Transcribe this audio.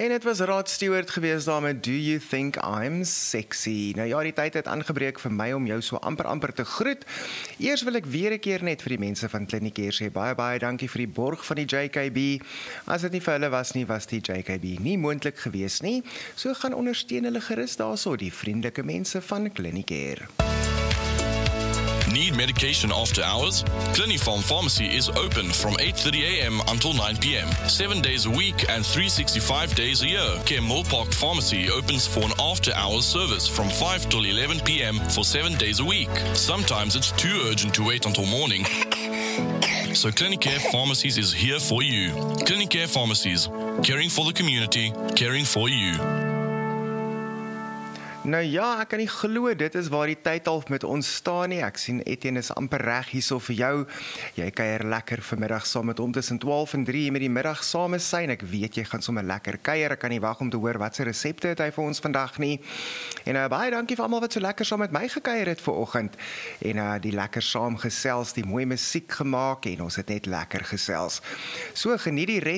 En dit was Rod Stewart gewees daar met Do You Think I'm Sexy? Nou ja, die tyd het aangebreek vir my om jou so amper te groet. Eers wil ek weer 'n keer net vir die mense van Clinicare sê baie dankie vir die borg van die JKB. As dit nie vir hulle was nie, was die JKB nie moontlik gewees nie. So gaan ondersteun hulle gerus daarso, die vriendelike mense van Clinicare. Need medication after hours? Clinifarm Pharmacy is open from 8:30 a.m. until 9 p.m. 7 days a week and 365 days a year. Kenmore Park Pharmacy opens for an after-hours service from 5 till 11 p.m. for 7 days a week. Sometimes it's too urgent to wait until morning. So Clinicare Pharmacies is here for you. Clinicare Pharmacies, caring for the community, caring for you. Nou ja, ek kan nie glo, dit is waar die tyd half met ons staan nie. Ek sien Etienne is amper reg hierso vir jou. Jy kuier lekker vanmiddag saam met hom tussen 12 en 3 met die middag saam is sy, en ek weet jy gaan sommer lekker kuier. Ek kan nie wag om te hoor wat se resepte het hy vir ons vandag nie. En baie dankie vir almal wat so lekker saam met my gekuier het vanoggend. En die lekker saam gesels, die mooi musiek gemaak en ons het net lekker gesels. So geniet die res